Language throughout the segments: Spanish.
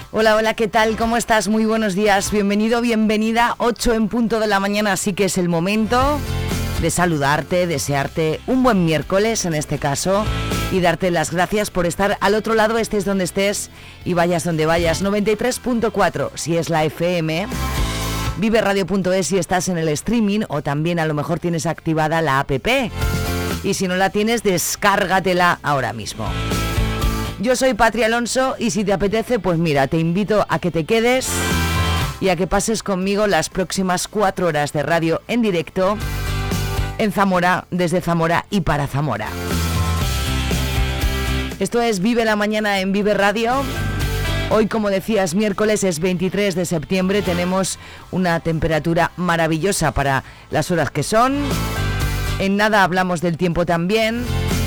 Hola, hola, ¿qué tal? ¿Cómo estás? Muy buenos días. Bienvenido, bienvenida. 8 en punto de la mañana, así que es el momento de saludarte, desearte un buen miércoles en este caso y darte las gracias por estar al otro lado, estés donde estés y vayas donde vayas. 93.4 si es la FM, viveradio.es si estás en el streaming o también a lo mejor tienes activada la app y si no la tienes, descárgatela ahora mismo. Yo soy Patri Alonso y si te apetece, pues mira, te invito a que te quedes y a que pases conmigo las próximas 4 horas de radio en directo en Zamora, desde Zamora y para Zamora. Esto es Vive la Mañana en Vive Radio. Hoy, como decías, miércoles es 23 de septiembre. Tenemos una temperatura maravillosa para las horas que son. En nada hablamos del tiempo también.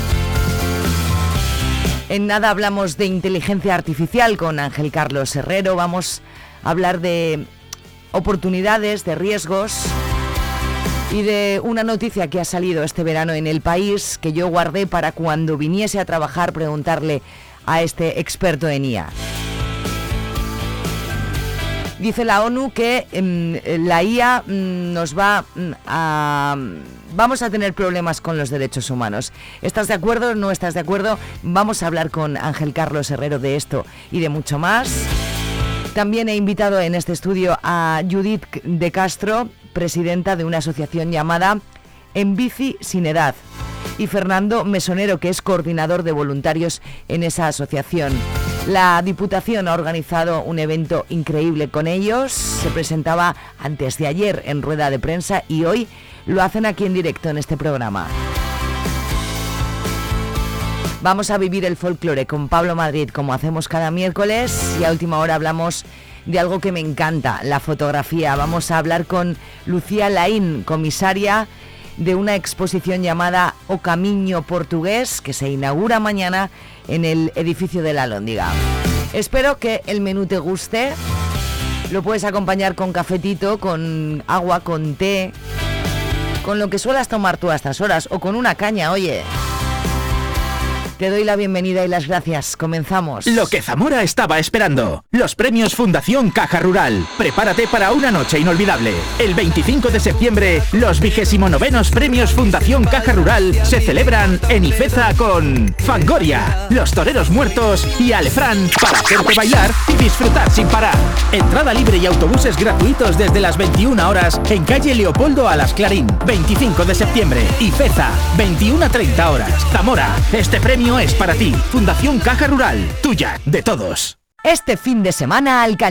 En nada hablamos de inteligencia artificial con Ángel Carlos Herrero. Vamos a hablar de oportunidades, de riesgos y de una noticia que ha salido este verano en El País que yo guardé para cuando viniese a trabajar preguntarle a este experto en IA. Dice la ONU que la IA vamos a tener problemas con los derechos humanos. ¿Estás de acuerdo? ¿No estás de acuerdo? Vamos a hablar con Ángel Carlos Herrero de esto y de mucho más. También he invitado en este estudio a Judith de Castro, presidenta de una asociación llamada En Bici Sin Edad, y Fernando Mesonero, que es coordinador de voluntarios en esa asociación. La Diputación ha organizado un evento increíble con ellos. Se presentaba antes de ayer en rueda de prensa y hoy lo hacen aquí en directo en este programa. Vamos a vivir el folclore con Pablo Madrid, como hacemos cada miércoles, y a última hora hablamos de algo que me encanta, la fotografía. Vamos a hablar con Lucía Laín, comisaria de una exposición llamada O Camiño Portugués, que se inaugura mañana en el edificio de la Alhóndiga. Espero que el menú te guste. Lo puedes acompañar con cafetito, con agua, con té, con lo que suelas tomar tú a estas horas, o con una caña, oye. Te doy la bienvenida y las gracias. Comenzamos. Lo que Zamora estaba esperando. Los premios Fundación Caja Rural. Prepárate para una noche inolvidable. El 25 de septiembre, los 29º premios Fundación Caja Rural se celebran en Ifeza con Fangoria, Los Toreros Muertos y Alefrán para hacerte bailar y disfrutar sin parar. Entrada libre y autobuses gratuitos desde las 21 horas en calle Leopoldo Alas Clarín. 25 de septiembre, Ifeza, 21 a 30 horas. Zamora, este premio es para ti. Fundación Caja Rural, tuya, de todos. Este fin de semana al